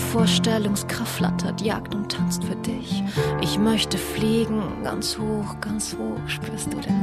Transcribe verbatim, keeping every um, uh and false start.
Vorstellungskraft flattert, jagt und tanzt für dich. Ich möchte fliegen, ganz hoch, ganz hoch, spürst du den